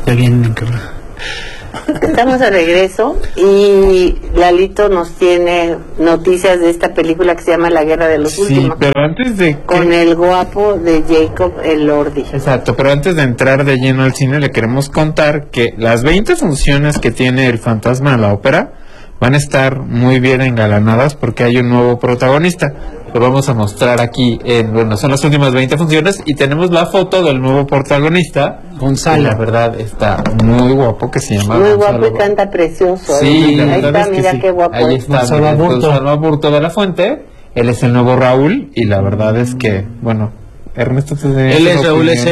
Ya vienen, Carla. Estamos de regreso y Lalito nos tiene noticias de esta película que se llama La Guerra de los Últimos. Sí, pero antes de... Con el guapo de Jacob Elordi. Exacto, pero antes de entrar de lleno al cine le queremos contar que las 20 funciones que tiene El Fantasma de la Ópera van a estar muy bien engalanadas porque hay un nuevo protagonista. Lo vamos a mostrar aquí son las últimas 20 funciones y tenemos la foto del nuevo protagonista. Gonzalo. La verdad está muy guapo, que se llama muy Gonzalo. Guapo y canta precioso. Sí, la ahí verdad está, es que mira sí. qué guapo. Ahí está, Gonzalo Aburto de la Fuente. Él es el nuevo Raúl y la verdad es que, bueno, Ernesto, él es Raúl, es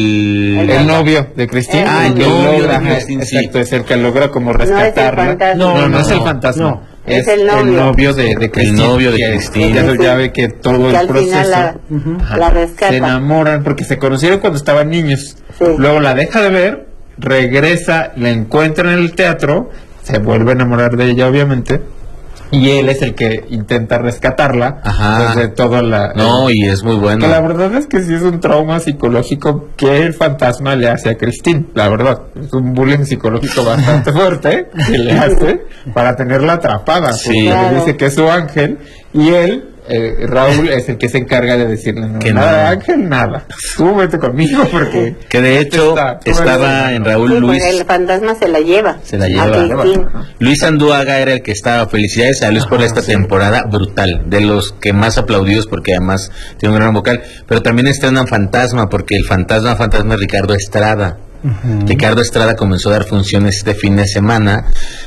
el novio de Cristina. El que novio logra, de Cristina, sí. exacto, es el que logra como rescatarla. No es el fantasma. No. Es el novio de Cristina. El novio de Cristina. Que ya ve que todo que el al proceso final la rescata. se enamoran porque se conocieron cuando estaban niños. Sí. Luego la deja de ver, regresa, la encuentra en el teatro, se vuelve a enamorar de ella obviamente. Y él es el que intenta rescatarla. Ajá. Desde toda la... No, y es muy bueno. Que la verdad es que sí es un trauma psicológico que el fantasma le hace a Christine. La verdad, es un bullying psicológico bastante fuerte que le hace para tenerla atrapada. Sí. Porque Claro. le dice que es su ángel y él... Raúl es el que se encarga de decirle Que nada, no. Ángel, nada. Tú vete conmigo porque... Que de hecho estaba en Raúl Sí, Luis. porque el fantasma se la lleva. Se la a lleva. Cristín. Luis Anduaga era el que estaba. Felicidades a Luis por esta temporada brutal, de los que más aplaudidos porque además tiene un gran vocal, pero también estrena Fantasma porque el fantasma es Ricardo Estrada. Ricardo Estrada comenzó a dar funciones este fin de semana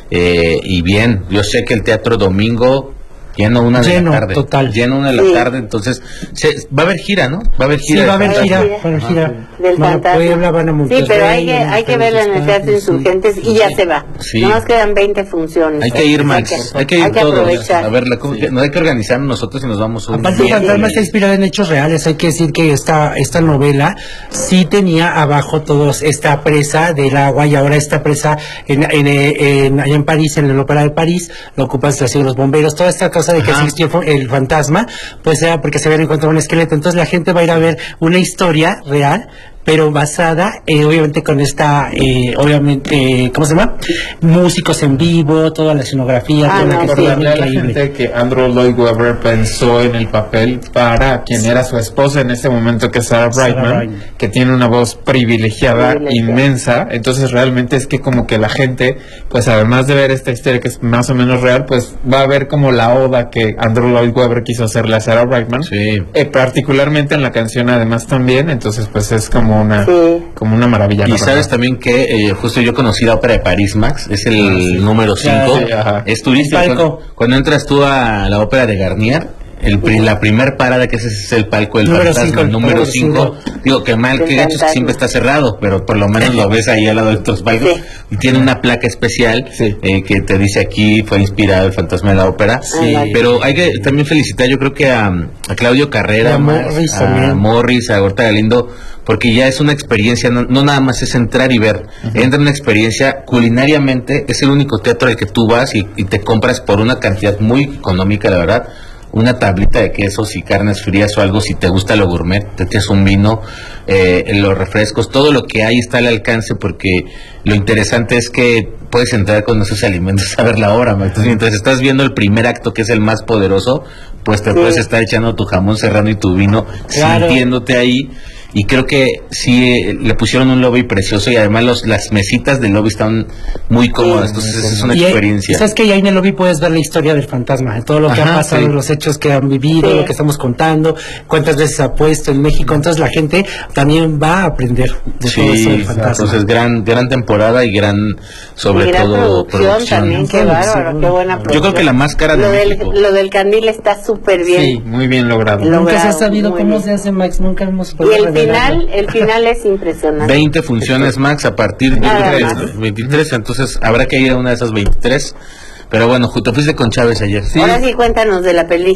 y bien, yo sé que el Teatro Domingo lleno una de la tarde, total. lleno una de la tarde, entonces va a haber gira, ¿no? Va a haber gira. Sí, va a haber de gira, fantasma. va a haber gira. Del Van a fantasma. Puebla, van a Sí, Monterrey. pero hay que verla en el Teatro Insurgentes y ya se va. Sí. Nomás quedan 20 funciones. Hay que ir, Max, hay que ir todos. aprovechar. A verla, no hay que organizarnos nosotros y nos vamos un Aparte, el día. fantasma está inspirado en hechos reales. Hay que decir que esta novela sí tenía abajo todos esta presa del agua y ahora esta presa allá en París, en el Ópera de París, lo ocupan los bomberos. Toda esta cosa de que existió el fantasma, pues era porque se había encontrado un esqueleto. Entonces la gente va a ir a ver una historia real, pero basada obviamente con esta ¿cómo se llama? Músicos en vivo, toda la escenografía, toda la que Recordarle está a la increíble. gente que Andrew Lloyd Webber pensó en el papel para quien era su esposa en ese momento, que es Sarah Brightman, que tiene una voz privilegiada inmensa. Entonces realmente es que como que la gente, pues además de ver esta historia que es más o menos real, pues va a ver como la oda que Andrew Lloyd Webber quiso hacerle a Sarah Brightman, particularmente en la canción además también. Entonces pues es como una maravilla. Y sabes también que justo yo conocí la Ópera de París, Max, es el número 5, es turístico. Cuando entras tú a la Ópera de Garnier, la primer parada, que ese es el palco del fantasma, el número 5, digo que mal, que gacho es que siempre está cerrado, pero por lo menos lo ves ahí al lado de otros palcos, y tiene una placa especial que te dice aquí fue inspirado el fantasma de la ópera, pero hay que también felicitar, yo creo que a Claudio Carrera, a Morris, a Gorta Galindo, porque ya es una experiencia, no nada más es entrar y ver, entra una experiencia culinariamente, es el único teatro al que tú vas y te compras por una cantidad muy económica, la verdad, una tablita de quesos y carnes frías o algo, si te gusta lo gourmet, te echas un vino, los refrescos, todo lo que hay está al alcance, porque lo interesante es que puedes entrar con esos alimentos a ver la obra. Entonces, mientras estás viendo el primer acto, que es el más poderoso, pues te puedes estar echando tu jamón serrano y tu vino, sintiéndote ahí. Y creo que sí le pusieron un lobby precioso y además las mesitas del lobby están muy cómodas, entonces es una experiencia. ¿Sabes que ahí en el lobby puedes ver la historia del fantasma, de todo lo que ha pasado, los hechos que han vivido, lo que estamos contando, cuántas veces ha puesto en México? Entonces la gente también va a aprender de todo eso del fantasma. Entonces gran temporada y sobre todo producción también, qué bárbaro, qué buena producción. Yo creo que la más cara de México. Lo del candil está súper bien. Sí, muy bien logrado. Nunca se ha sabido cómo se hace, Max, nunca hemos podido. Y el final es impresionante. 20 funciones, Max, a partir de 23, entonces habrá que ir a una de esas 23. Pero bueno, te fuiste con Chávez ayer. Ahora sí, cuéntanos de la peli.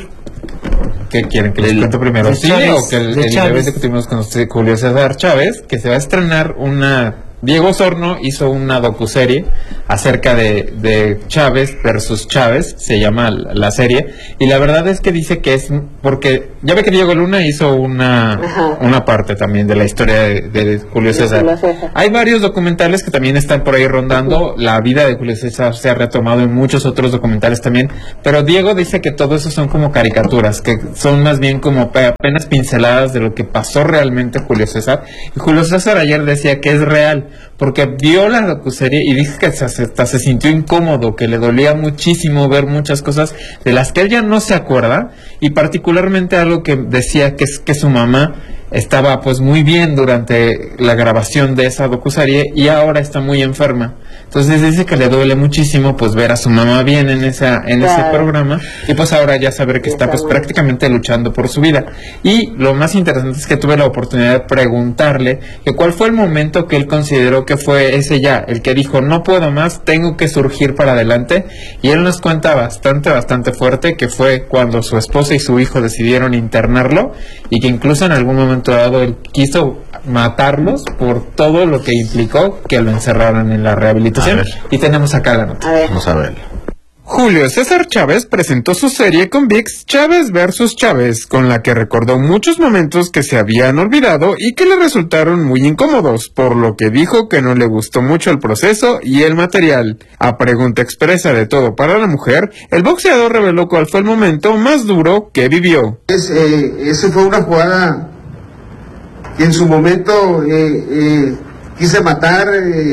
¿Qué quieren? ¿Que les cuente primero? ¿Sí? ¿O que el evento que tuvimos con Julio César Chávez, que se va a estrenar una Diego Osorno hizo una docuserie acerca de Chávez versus Chávez, se llama la serie, y la verdad es que dice que es, porque ya ve que Diego Luna hizo una parte también de la historia de Julio César. Hay varios documentales que también están por ahí rondando, la vida de Julio César se ha retomado en muchos otros documentales también, pero Diego dice que todo eso son como caricaturas, que son más bien como apenas pinceladas de lo que pasó realmente Julio César, y Julio César ayer decía que es real, porque vio la docuserie y dice que hasta se sintió incómodo, que le dolía muchísimo ver muchas cosas de las que él ya no se acuerda, y particularmente algo que decía que es que su mamá estaba pues muy bien durante la grabación de esa docuserie y ahora está muy enferma. Entonces dice que le duele muchísimo pues ver a su mamá bien en ese programa, y pues ahora ya saber que está pues prácticamente luchando por su vida. Y lo más interesante es que tuve la oportunidad de preguntarle que cuál fue el momento que él consideró que fue ese ya, el que dijo no puedo más, tengo que surgir para adelante, y él nos cuenta bastante fuerte que fue cuando su esposa y su hijo decidieron internarlo, y que incluso en algún momento dado él quiso matarlos por todo lo que implicó que lo encerraran en la rehabilitación. Y tenemos acá la nota. Vamos a ver. Julio César Chávez presentó su serie con ViX, Chávez versus Chávez, con la que recordó muchos momentos que se habían olvidado y que le resultaron muy incómodos, por lo que dijo que no le gustó mucho el proceso y el material. A pregunta expresa de todo para la mujer, el boxeador reveló cuál fue el momento más duro que vivió. Esa fue una jugada que en su momento quise matar,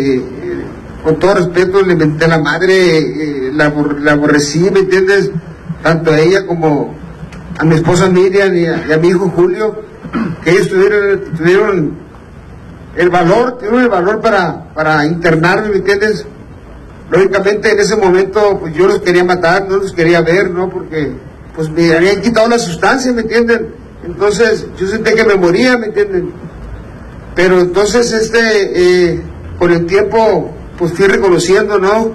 con todo respeto le menté a la madre, la aborrecí, ¿me entiendes? Tanto a ella como a mi esposa Miriam y a mi hijo Julio, que ellos tuvieron el valor para internarme, ¿me entiendes? Lógicamente en ese momento pues yo los quería matar, no los quería ver, ¿no? Porque pues me habían quitado la sustancia, ¿me entienden? Entonces yo sentí que me moría, ¿me entienden? Pero entonces con el tiempo pues fui reconociendo, ¿no?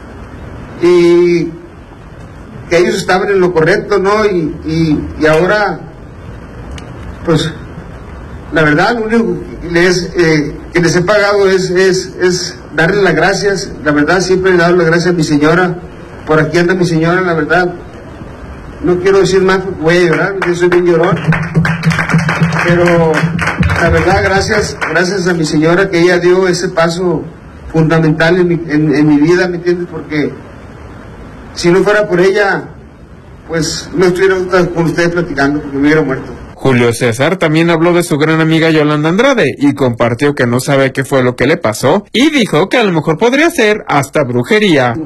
Y que ellos estaban en lo correcto, ¿no? Y ahora pues la verdad lo único que les he pagado es darles las gracias. La verdad siempre le he dado las gracias a mi señora. Por aquí anda mi señora, la verdad. No quiero decir más porque voy a llorar, porque soy bien llorón. Pero la verdad, gracias a mi señora, que ella dio ese paso fundamental en mi vida, ¿me entiendes? Porque si no fuera por ella, pues no estuviera con ustedes platicando, porque me hubiera muerto. Julio César también habló de su gran amiga Yolanda Andrade y compartió que no sabe qué fue lo que le pasó y dijo que a lo mejor podría ser hasta brujería.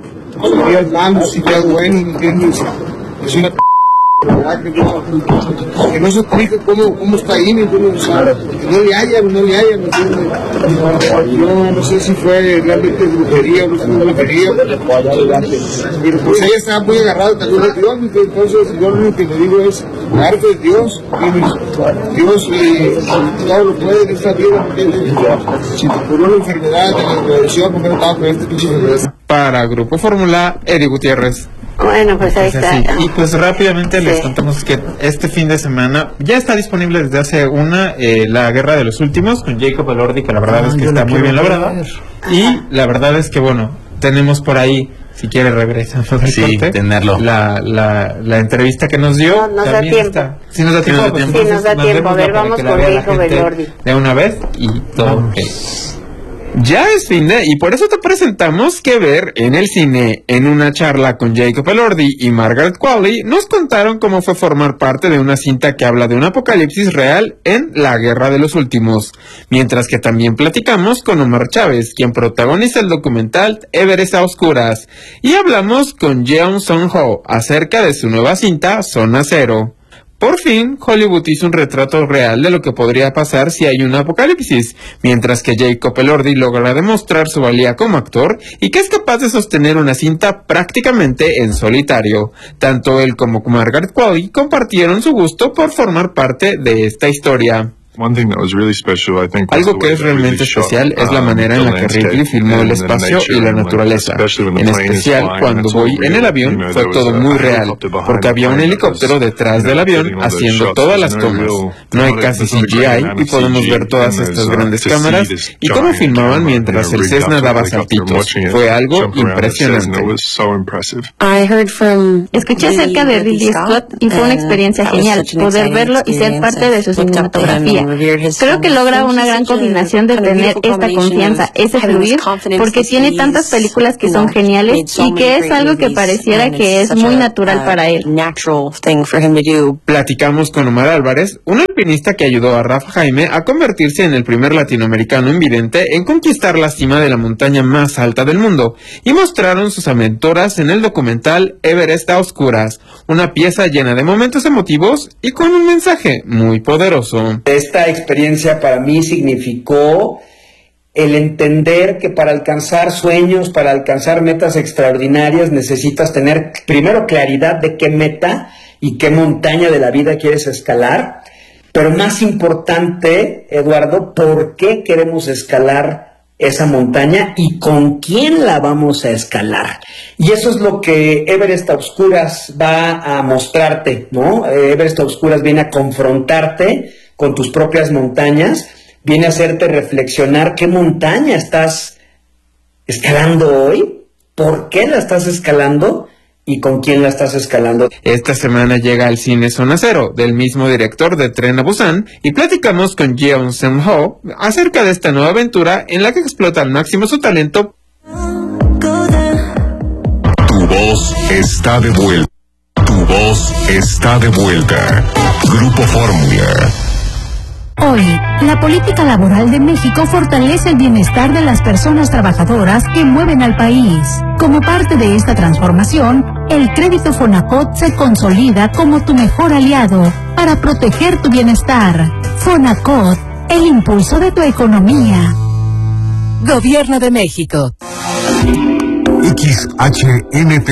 Es una que no se explica cómo está ahí, ¿me entiendes? O sea, que no le hallan, ¿me entiendes? Yo no sé si fue realmente brujería o no fue brujería, pero pues ella estaba muy agarrada también de Dios, entonces yo lo único que le digo es arte de Dios, Dios todo lo puede en esta vida, ¿me entiendes? Si te curó la enfermedad de la depresión, ¿por qué no estaba con este pinche enfermedad? Para Grupo Fórmula, Eddie Gutiérrez. Bueno, pues ahí está. Y pues rápidamente les contamos que este fin de semana ya está disponible desde hace La Guerra de los Últimos con Jacob Elordi, que la verdad es que está muy bien lograda. Y la verdad es que bueno, tenemos por ahí, si quiere regresa tenerlo. La entrevista que nos dio. No, nos da tiempo. Sí nos da tiempo. Sí, nos da tiempo. A ver, vamos con Jacob Elordi. De una vez y todo. Ya es fin de, y por eso te presentamos Que Ver en el Cine. En una charla con Jacob Elordi y Margaret Qualley nos contaron cómo fue formar parte de una cinta que habla de un apocalipsis real en La Guerra de los Últimos, mientras que también platicamos con Omar Chávez, quien protagoniza el documental Everest a Oscuras, y hablamos con Jeon Song-ho acerca de su nueva cinta Zona Cero. Por fin, Hollywood hizo un retrato real de lo que podría pasar si hay un apocalipsis, mientras que Jacob Elordi logra demostrar su valía como actor y que es capaz de sostener una cinta prácticamente en solitario. Tanto él como Margaret Qualley compartieron su gusto por formar parte de esta historia. Algo que es realmente especial es la manera en la que Ridley filmó el espacio y la naturaleza. En especial, cuando voy en el avión, fue todo muy real, porque había un helicóptero detrás del avión haciendo todas las tomas. No hay casi CGI y podemos ver todas estas grandes cámaras y cómo filmaban mientras el Cessna daba saltitos. Fue algo impresionante. Escuché acerca de Ridley Scott y fue una experiencia genial poder verlo y ser parte de su cinematografía. Creo que logra una gran combinación de tener esta confianza, ese fluir, porque tiene tantas películas que son geniales y que es algo que pareciera que es muy natural para él. Platicamos con Omar Álvarez, un alpinista que ayudó a Rafa Jaime a convertirse en el primer latinoamericano invidente en conquistar la cima de la montaña más alta del mundo, y mostraron sus aventuras en el documental Everest a Oscuras, una pieza llena de momentos emotivos y con un mensaje muy poderoso. Esta experiencia para mí significó el entender que para alcanzar sueños, para alcanzar metas extraordinarias, necesitas tener primero claridad de qué meta y qué montaña de la vida quieres escalar, pero más importante, Eduardo, ¿por qué queremos escalar esa montaña y con quién la vamos a escalar? Y eso es lo que Everest a Oscuras va a mostrarte, ¿no? Everest a Oscuras viene a confrontarte con tus propias montañas, viene a hacerte reflexionar qué montaña estás escalando hoy, por qué la estás escalando y con quién la estás escalando. Esta semana llega al cine Zona Cero, del mismo director de Tren a Busan, y platicamos con Jeon Seung-ho acerca de esta nueva aventura en la que explota al máximo su talento. Tu voz está de vuelta. Tu voz está de vuelta. Grupo Fórmula. Hoy, la política laboral de México fortalece el bienestar de las personas trabajadoras que mueven al país. Como parte de esta transformación, el crédito Fonacot se consolida como tu mejor aliado para proteger tu bienestar. Fonacot, el impulso de tu economía. Gobierno de México. XHNT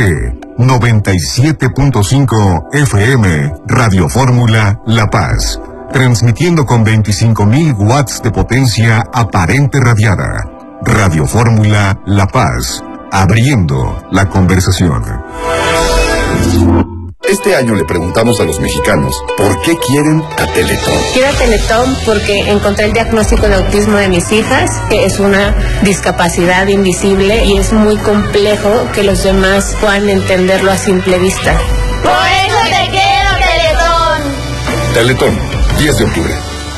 97.5 FM, Radio Fórmula La Paz. Transmitiendo con 25.000 watts de potencia aparente radiada. Radio Fórmula La Paz, abriendo la conversación. Este año le preguntamos a los mexicanos por qué quieren a Teletón. Quiero a Teletón porque encontré el diagnóstico de autismo de mis hijas, que es una discapacidad invisible y es muy complejo que los demás puedan entenderlo a simple vista. ¡Por eso te quiero, Teletón! Teletón, 10 de octubre.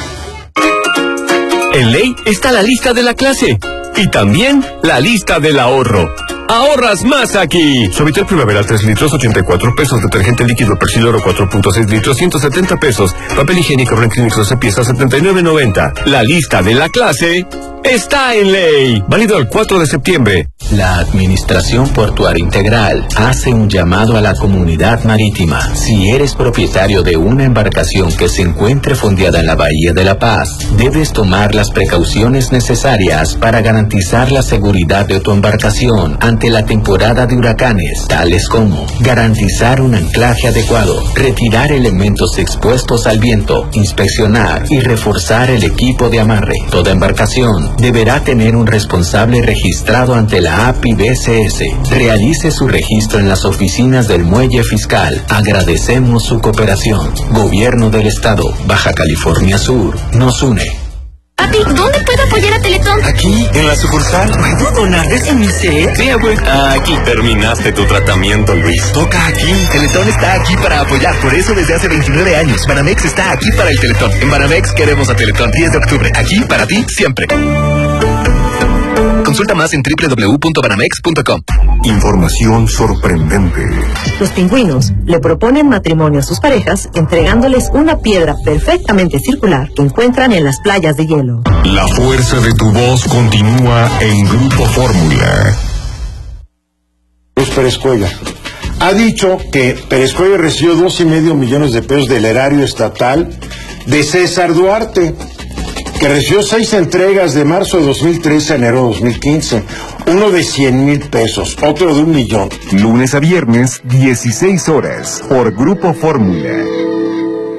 En ley está la lista de la clase y también la lista del ahorro. ¡Ahorras más aquí! Suavitel Primavera 3 litros, 84 pesos. Detergente líquido Persil Oro 4.6 litros, 170 pesos. Papel higiénico Renklinix 12 piezas, 79.90. La lista de la clase está en ley. Válido el 4 de septiembre. La Administración Portuaria Integral hace un llamado a la comunidad marítima. Si eres propietario de una embarcación que se encuentre fondeada en la Bahía de La Paz, debes tomar las precauciones necesarias para garantizar la seguridad de tu embarcación ante la temporada de huracanes, tales como garantizar un anclaje adecuado, retirar elementos expuestos al viento, inspeccionar y reforzar el equipo de amarre. Toda embarcación deberá tener un responsable registrado ante la API BCS. Realice su registro en las oficinas del Muelle Fiscal. Agradecemos su cooperación. Gobierno del Estado, Baja California Sur, nos une. Papi, ¿dónde puedo apoyar a Teletón? Aquí, en la sucursal. ¿Puedo donar desde mi sed? Sí, güey. Aquí terminaste tu tratamiento, Luis. Toca aquí. Teletón está aquí para apoyar. Por eso desde hace 29 años. Banamex está aquí para el Teletón. En Banamex queremos a Teletón. 10 de octubre. Aquí para ti, siempre. Consulta más en www.banamex.com. Información sorprendente. Los pingüinos le proponen matrimonio a sus parejas entregándoles una piedra perfectamente circular que encuentran en las playas de hielo. La fuerza de tu voz continúa en Grupo Fórmula. Luis Pérez Cuellar ha dicho que Pérez Cuellar recibió 12.5 millones de pesos del erario estatal de César Duarte, que recibió 6 entregas de marzo de 2013 a enero de 2015, uno de 100,000 pesos, otro de 1,000,000. Lunes a viernes, 16 horas, por Grupo Fórmula.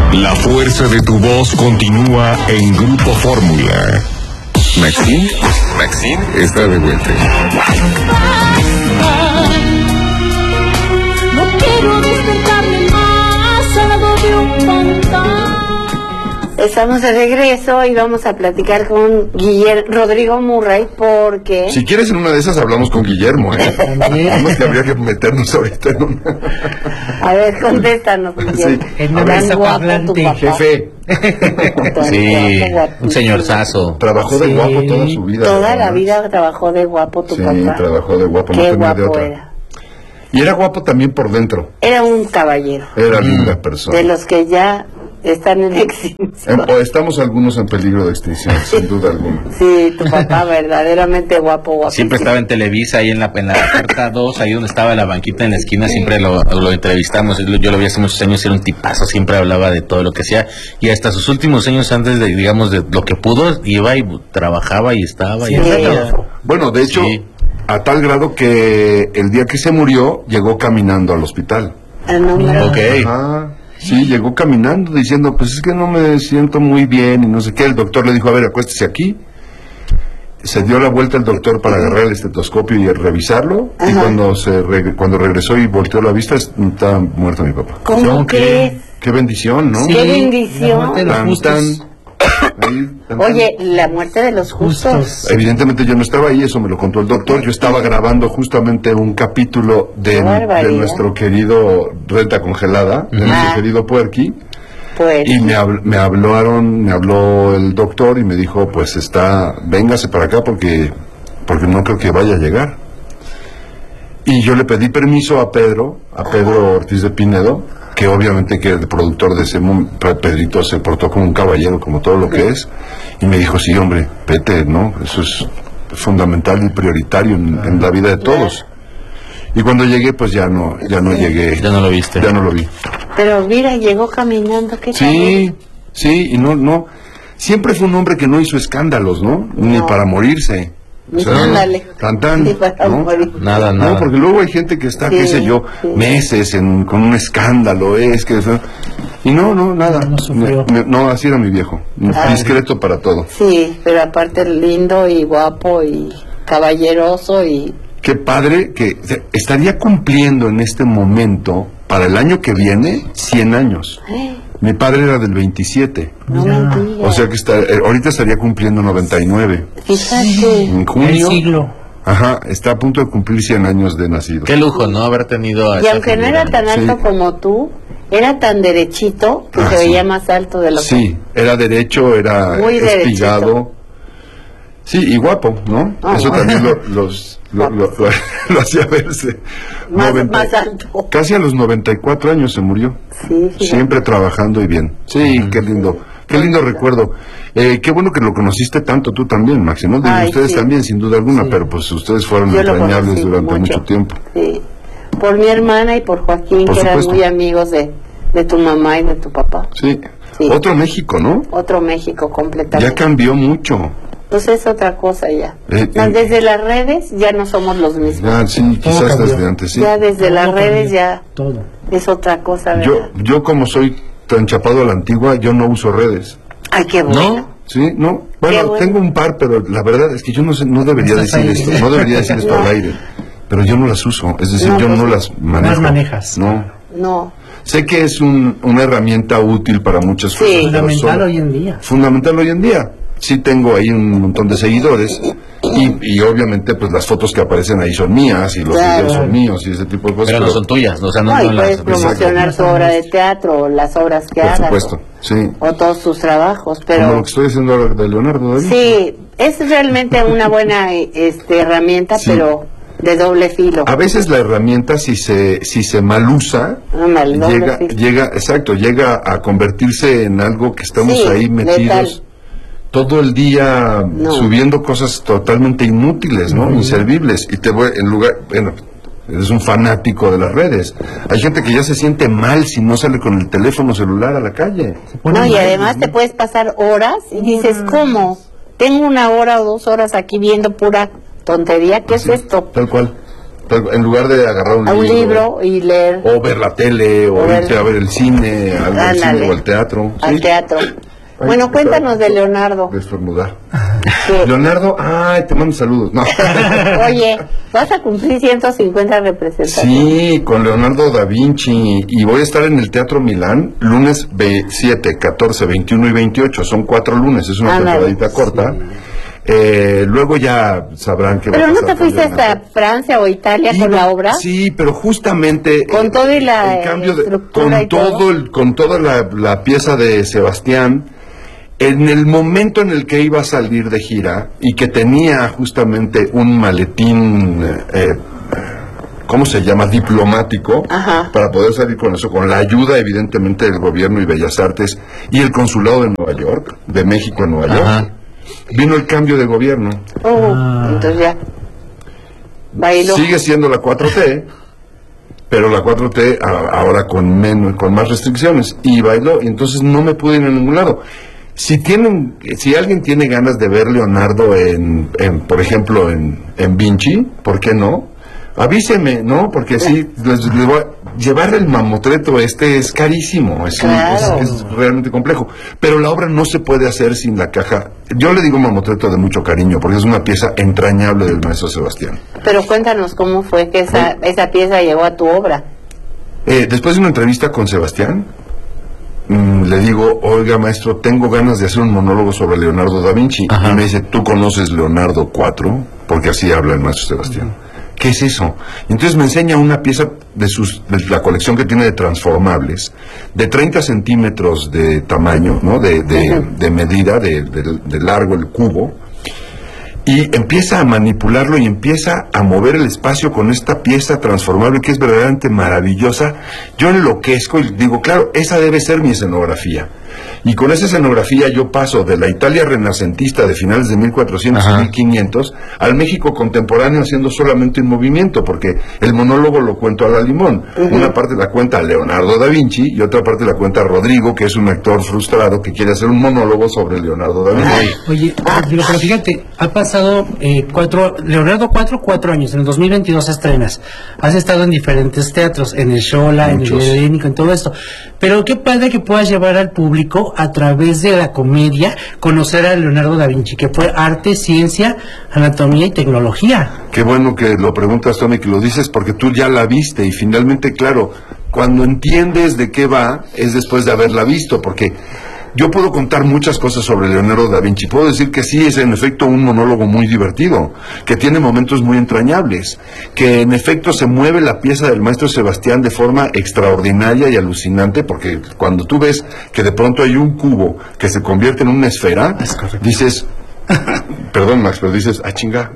La fuerza de tu voz continúa en Grupo Fórmula. Maxine está de vuelta. No quiero despertarme más al lado de un pantano. Estamos de regreso y vamos a platicar con Rodrigo Murray porque... Si quieres en una de esas hablamos con Guillermo, Además que habría que meternos ahorita en una... A ver, contéstanos, Guillermo. Sí. Tan guapo tu papá. Jefe. Sí, un señorzazo. Trabajó de guapo toda su vida. Toda la vida trabajó de guapo tu papá. Sí, trabajó de guapo, Qué no tenía de guapo otra. era. Y era guapo también por dentro. Era un caballero. Era linda persona. De los que ya están en extinción. O estamos algunos en peligro de extinción, sin duda alguna. Sí, tu papá verdaderamente guapo. Siempre estaba en Televisa, ahí en la puerta 2, ahí donde estaba la banquita en la esquina, siempre lo entrevistamos. Yo lo vi hace muchos años, era un tipazo, siempre hablaba de todo lo que hacía. Y hasta sus últimos años, antes de, digamos, de lo que pudo, iba y trabajaba y estaba. Sí, bueno, de hecho, a tal grado que el día que se murió, llegó caminando al hospital. Ok. Ajá. Sí, llegó caminando diciendo, pues es que no me siento muy bien y no sé qué. El doctor le dijo, a ver, acuéstese aquí. Se dio la vuelta el doctor para agarrar el estetoscopio y revisarlo. Ajá. Y cuando regresó y volteó la vista, estaba muerto mi papá. ¿Cómo que? Qué bendición, ¿no? Sí, qué bendición. Oye, la muerte de los justos. Evidentemente yo no estaba ahí, eso me lo contó el doctor. Yo estaba grabando justamente un capítulo de nuestro querido Renta Congelada, de nuestro querido Puerqui. Y me habló el doctor y me dijo, pues véngase para acá porque no creo que vaya a llegar. Y yo le pedí permiso a Pedro Ortiz de Pinedo, que obviamente que el productor de ese Pedrito se portó como un caballero, como todo lo que es, y me dijo, sí, hombre, vete, ¿no? Eso es fundamental y prioritario en la vida de todos. Y cuando llegué, pues ya no llegué. Ya no lo viste. Ya no lo vi. Pero mira, llegó caminando, ¿qué tal? Sí, y no, siempre fue un hombre que no hizo escándalos, ¿no? Ni para morirse. O sea, Nada. No, porque luego hay gente que está, qué sé yo, meses con un escándalo, y no, nada. No, así era mi viejo, discreto para todo. Sí, pero aparte lindo y guapo y caballeroso y... Qué padre que estaría cumpliendo en este momento, para el año que viene, 100 años. Mi padre era del 27. No me digas. O sea que ahorita estaría cumpliendo 99. Fíjate. En junio. El siglo. Ajá, está a punto de cumplir 100 años de nacido. Qué lujo, ¿no? Haber tenido a Y aunque no era tan alto como tú, era tan derechito que se veía más alto de lo que... Sí, era derecho, era muy espigado. Derechito. Sí, y guapo, ¿no? Eso también lo hacía verse. Más alto. Casi a los 94 años se murió. Sí. Siempre trabajando y bien. Sí, qué lindo recuerdo. Qué bueno que lo conociste tanto tú también, Maxi, ¿no? Ustedes también, sin duda alguna, pero pues ustedes fueron entrañables durante mucho tiempo. Sí. Por mi hermana y por Joaquín, que eran muy amigos de tu mamá y de tu papá. Sí. Otro México, ¿no? Otro México completamente. Ya cambió mucho. Pues es otra cosa ya. Desde las redes ya no somos los mismos. Ya, sí, quizás desde antes, sí. Ya desde las redes ya todo es otra cosa, ¿verdad? Yo como soy tan chapado a la antigua, yo no uso redes. Ay, qué bueno. ¿No? Sí, no. Bueno, tengo un par, pero la verdad es que yo no debería decir esto. No debería decir esto al aire. Pero yo no las uso. Es decir, yo no las manejo. ¿No las manejas? No. Sé que es una herramienta útil para muchas cosas. Fundamental hoy en día. Fundamental hoy en día. Sí tengo ahí un montón de seguidores y obviamente pues las fotos que aparecen ahí son mías y los videos son míos y ese tipo de cosas. Pero no son tuyas, o sea, no y puedes promocionar tu obra de teatro o las obras que hagas. Por supuesto, sí. O todos tus trabajos, pero... Como lo que estoy haciendo ahora de Leonardo. Sí, es realmente una buena herramienta, pero de doble filo. A veces la herramienta, si se mal usa, llega a convertirse en algo que estamos ahí metidos todo el día subiendo cosas totalmente inútiles, ¿no? Inservibles. Y eres un fanático de las redes. Hay gente que ya se siente mal si no sale con el teléfono celular a la calle. No, y además te puedes pasar horas y dices, ¿cómo? Tengo 1 hora o 2 horas aquí viendo pura tontería, ¿qué es esto? Tal cual. En lugar de agarrar un libro y leer. O ver la tele, o irte a ver el cine, al cine o al teatro. Al teatro. Bueno, cuéntanos de Leonardo. Estornudar. Leonardo, te mando saludos. No. Oye, vas a cumplir 150 representaciones. Sí, con Leonardo da Vinci. Y voy a estar en el Teatro Milán lunes 7, 14, 21 y 28. Son 4 lunes, es una temporadita corta. Luego ya sabrán que... ¿Pero no te fuiste hasta Francia o Italia con la obra? Sí, pero justamente... Con todo y la estructura con toda la pieza de Sebastián... En el momento en el que iba a salir de gira y que tenía justamente un maletín, ¿cómo se llama? Diplomático, para poder salir con eso, con la ayuda evidentemente del gobierno y Bellas Artes y el consulado de Nueva York, de México en Nueva York, vino el cambio de gobierno. Entonces ya bailó. Sigue siendo la 4T, pero la 4T ahora con más restricciones, y bailó, y entonces no me pude ir a ningún lado. Si alguien tiene ganas de ver Leonardo por ejemplo, en Vinci, ¿por qué no? Avíseme, ¿no? Porque sí, les voy a llevar el mamotreto es carísimo, es realmente complejo. Pero la obra no se puede hacer sin la caja. Yo le digo mamotreto de mucho cariño, porque es una pieza entrañable del maestro Sebastián. Pero cuéntanos cómo fue que esa pieza llegó a tu obra. Después de una entrevista con Sebastián, le digo, oiga maestro, tengo ganas de hacer un monólogo sobre Leonardo da Vinci. Y me dice, ¿tú conoces Leonardo 4? Porque así habla el maestro Sebastián. ¿Qué es eso? Y entonces me enseña una pieza de la colección que tiene de transformables, de 30 centímetros de tamaño, ¿no? De medida, de largo el cubo. Y empieza a manipularlo y empieza a mover el espacio con esta pieza transformable que es verdaderamente maravillosa. Yo enloquezco y digo, claro, esa debe ser mi escenografía. Y con esa escenografía yo paso de la Italia renacentista de finales de 1400 y 1500 al México contemporáneo haciendo solamente un movimiento, porque el monólogo lo cuento a la limón. Una parte la cuenta Leonardo da Vinci y otra parte la cuenta Rodrigo, que es un actor frustrado que quiere hacer un monólogo sobre Leonardo da Vinci. Oye, pero fíjate, ha pasado Leonardo 4 años, en el 2022 estrenas. Has estado en diferentes teatros, en el Xola, en el Helénico, en todo esto. Pero qué padre que puedas llevar al público a través de la comedia, conocer a Leonardo da Vinci, que fue arte, ciencia, anatomía y tecnología. Qué bueno que lo preguntas, Tony, que lo dices, porque tú ya la viste y finalmente, claro, cuando entiendes de qué va, es después de haberla visto, porque yo puedo contar muchas cosas sobre Leonardo da Vinci. Puedo decir que sí es en efecto un monólogo muy divertido, que tiene momentos muy entrañables, que en efecto se mueve la pieza del maestro Sebastián de forma extraordinaria y alucinante, porque cuando tú ves que de pronto hay un cubo que se convierte en una esfera, dices... Perdón, Max, pero dices, chinga.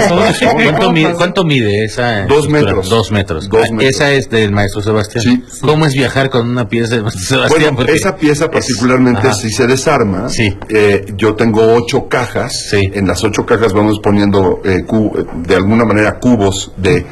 ¿Cuánto mide esa? 2 metros. 2 metros. Esa es del maestro Sebastián. Sí. ¿Cómo es viajar con una pieza del maestro Sebastián? Bueno, esa pieza particularmente, si se desarma, yo tengo 8 cajas. En las 8 cajas vamos poniendo de alguna manera cubos de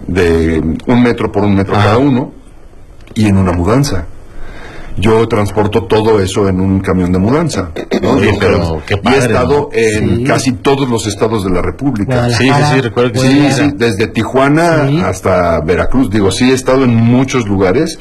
1 metro por 1 metro cada uno, y en una mudanza. Yo transporto todo eso en un camión de mudanza, ¿no? Pero qué padre, y he estado en casi todos los estados de la República. Sí, recuerdo que sí, desde Tijuana hasta Veracruz. Digo, sí he estado en muchos lugares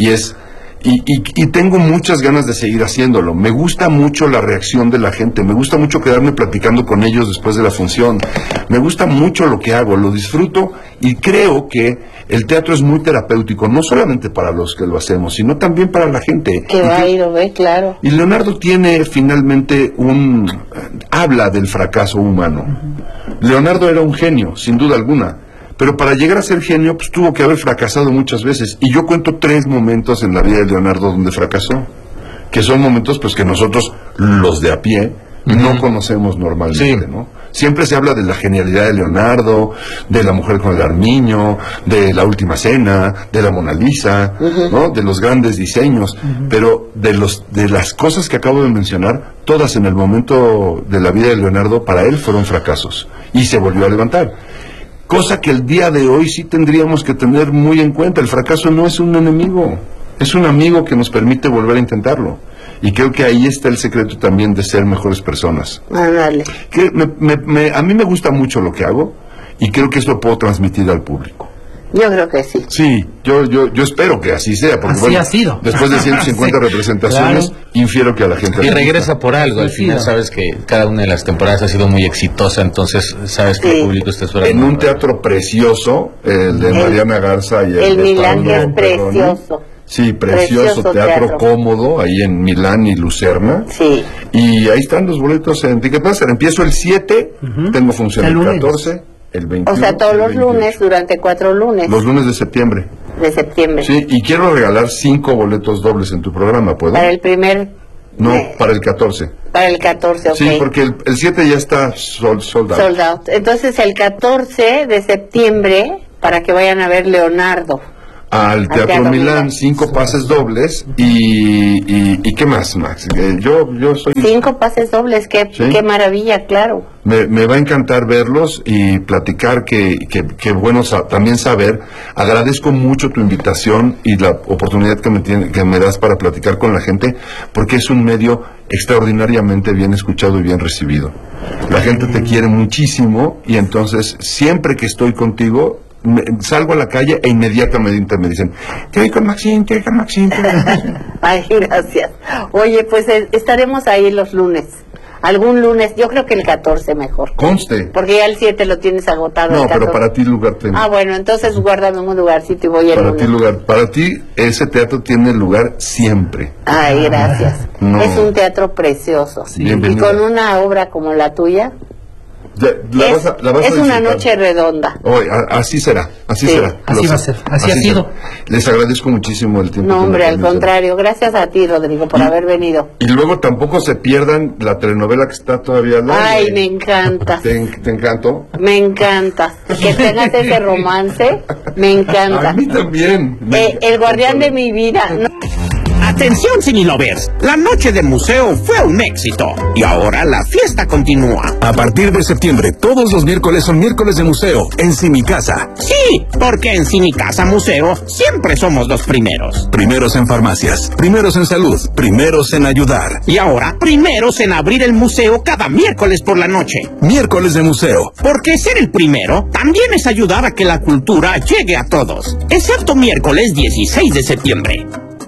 y tengo muchas ganas de seguir haciéndolo. Me gusta mucho la reacción de la gente, me gusta mucho quedarme platicando con ellos después de la función. Me gusta mucho lo que hago, lo disfruto, y creo que el teatro es muy terapéutico, no solamente para los que lo hacemos, sino también para la gente. Que va y lo ve, claro. Y Leonardo tiene finalmente habla del fracaso humano. Leonardo era un genio, sin duda alguna. Pero para llegar a ser genio, pues tuvo que haber fracasado muchas veces. Y yo cuento 3 momentos en la vida de Leonardo donde fracasó, que son momentos pues que nosotros, los de a pie, no conocemos normalmente, ¿no? Siempre se habla de la genialidad de Leonardo, de La mujer con el armiño, de La última cena, de la Mona Lisa, ¿no? De los grandes diseños, pero de las cosas que acabo de mencionar, todas en el momento de la vida de Leonardo, para él fueron fracasos, y se volvió a levantar. Cosa que el día de hoy sí tendríamos que tener muy en cuenta. El fracaso no es un enemigo, es un amigo que nos permite volver a intentarlo. Y creo que ahí está el secreto también de ser mejores personas. Dale. Que a mí me gusta mucho lo que hago y creo que esto lo puedo transmitir al público. Yo creo que sí. Sí, yo espero que así sea, porque así ha sido. Después de 150 representaciones, claro, infiero que a la gente... Y regresa por algo, al final sabes que cada una de las temporadas ha sido muy exitosa, entonces sabes que el público está esperando. En un teatro precioso, el de Mariana Garza y el Milán, que es precioso. Sí, precioso teatro cómodo, ahí en Milán y Lucerna. Sí. Y ahí están los boletos en Ticketmaster. Empiezo el 7, tengo función el 14, el 21. O sea, todos los lunes, durante 4 lunes. Los lunes de septiembre. De septiembre. Sí, y quiero regalar 5 boletos dobles en tu programa, ¿puedo? Para el primer... No, para el 14. Para el 14, ok. Sí, porque el 7 ya está sold out. Sold out. Entonces, el 14 de septiembre, para que vayan a ver Leonardo. Al Teatro Milán, 5 pases dobles y ¿qué más, Max? Yo soy... 5 pases dobles, qué maravilla, claro. Me va a encantar verlos y platicar, que bueno también saber. Agradezco mucho tu invitación y la oportunidad que me das para platicar con la gente, porque es un medio extraordinariamente bien escuchado y bien recibido. La gente te quiere muchísimo y entonces siempre que estoy contigo... salgo a la calle e inmediatamente me dicen, te voy con Maxine, te voy con Maxine. Ay, gracias. Oye, pues estaremos ahí los lunes. Algún lunes, yo creo que el 14 mejor. Conste. Porque ya el 7 lo tienes agotado. No, pero para ti lugar tengo. Ah, bueno, entonces guárdame un lugarcito y voy el lunes. Para ti ese teatro tiene lugar siempre. Ay, gracias. No. Es un teatro precioso. Sí. Y con una obra como la tuya... es una noche redonda. Así será, así será. Así va a ser, así ha sido. Les agradezco muchísimo el tiempo. No, hombre, al contrario, gracias a ti, Rodrigo, por haber venido. Y luego tampoco se pierdan la telenovela que está todavía al aire. Ay, me encanta. ¿Te encantó? Me encanta. Que tengas ese romance, me encanta. A mí también. El guardián de mi vida. Atención, Cinelovers, la noche del museo fue un éxito y ahora la fiesta continúa. A partir de septiembre, todos los miércoles son miércoles de museo en Cinicasa. Sí, porque en Cinicasa Museo siempre somos los primeros. Primeros en farmacias, primeros en salud, primeros en ayudar. Y ahora, primeros en abrir el museo cada miércoles por la noche. Miércoles de museo. Porque ser el primero también es ayudar a que la cultura llegue a todos. Excepto miércoles 16 de septiembre.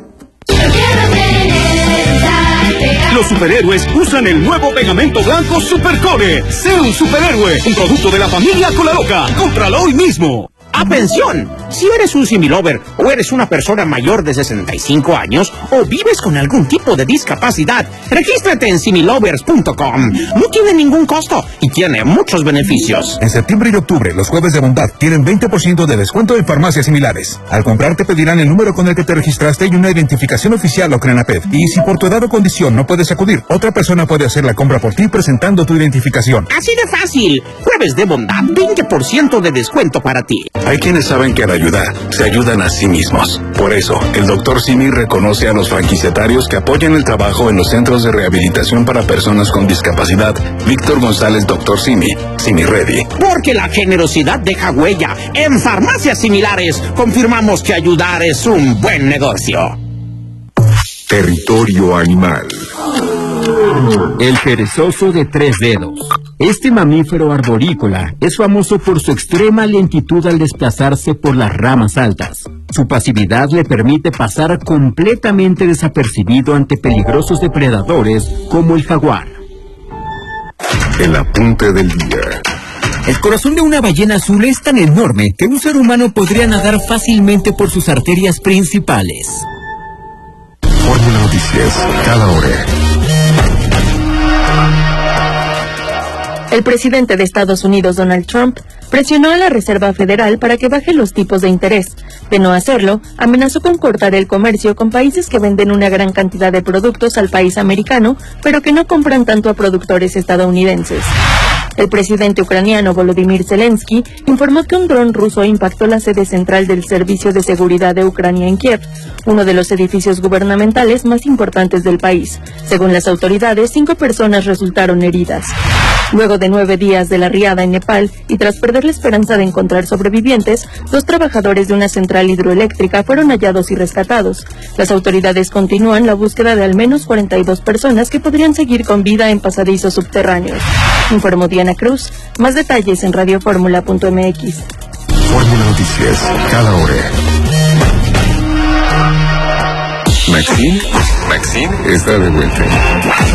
Los superhéroes usan el nuevo pegamento blanco Supercore. Sé un superhéroe, un producto de la familia Colaloca. Cómpralo hoy mismo. ¡Atención! Si eres un similover o eres una persona mayor de 65 años o vives con algún tipo de discapacidad, regístrate en similovers.com. No tiene ningún costo y tiene muchos beneficios. En septiembre y octubre, los jueves de bondad tienen 20% de descuento en farmacias similares. Al comprar te pedirán el número con el que te registraste y una identificación oficial o CRENAPED. Y si por tu edad o condición no puedes acudir, otra persona puede hacer la compra por ti presentando tu identificación. Así de fácil. Jueves de bondad, 20% de descuento para ti. Hay quienes saben que al ayudar, se ayudan a sí mismos. Por eso, el Dr. Simi reconoce a los franquiciatarios que apoyan el trabajo en los centros de rehabilitación para personas con discapacidad. Víctor González, Dr. Simi, Simi Ready. Porque la generosidad deja huella. En farmacias similares, confirmamos que ayudar es un buen negocio. Territorio animal. El perezoso de 3 dedos. Este mamífero arborícola es famoso por su extrema lentitud al desplazarse por las ramas altas. Su pasividad le permite pasar completamente desapercibido ante peligrosos depredadores como el jaguar. El apunte del día. El corazón de una ballena azul es tan enorme que un ser humano podría nadar fácilmente por sus arterias principales. Fórmula Noticias, cada hora. El presidente de Estados Unidos, Donald Trump, presionó a la Reserva Federal para que baje los tipos de interés. De no hacerlo, amenazó con cortar el comercio con países que venden una gran cantidad de productos al país americano, pero que no compran tanto a productores estadounidenses. El presidente ucraniano Volodymyr Zelensky informó que un dron ruso impactó la sede central del Servicio de Seguridad de Ucrania en Kiev, uno de los edificios gubernamentales más importantes del país. Según las autoridades, 5 personas resultaron heridas. Luego de 9 días de la riada en Nepal y tras perder la esperanza de encontrar sobrevivientes, 2 trabajadores de una central hidroeléctrica fueron hallados y rescatados. Las autoridades continúan la búsqueda de al menos 42 personas que podrían seguir con vida en pasadizos subterráneos. Informó Diana Cruz. Más detalles en radioformula.mx. Fórmula Noticias, cada hora. Maxine está de vuelta.